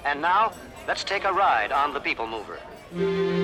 And now, let's take a ride on the People Mover.